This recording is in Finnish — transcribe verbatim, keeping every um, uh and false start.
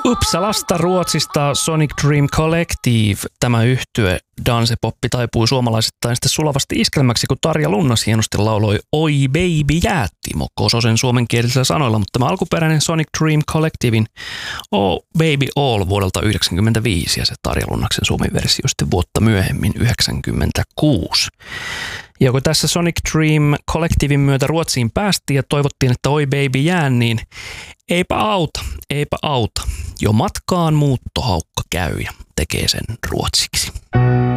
Uppsalasta Ruotsista Sonic Dream Collective. Tämä yhtye dansepoppi taipui suomalaisittain sitten sulavasti iskelmäksi, kun Tarja Lunnas hienosti lauloi Oi baby jää Timo Kososen suomenkielisillä sanoilla, mutta tämä alkuperäinen Sonic Dream Collectivein Oh Baby All vuodelta yhdeksänkymmentäviisi ja se Tarja Lunnaksen suomi-versio sitten vuotta myöhemmin yhdeksänkymmentäkuusi. Ja kun tässä Sonic Dream Collectivein myötä Ruotsiin päästiin ja toivottiin, että oi baby jää, niin eipä auta, eipä auta. Jo matkaan muuttohaukka käy ja tekee sen ruotsiksi.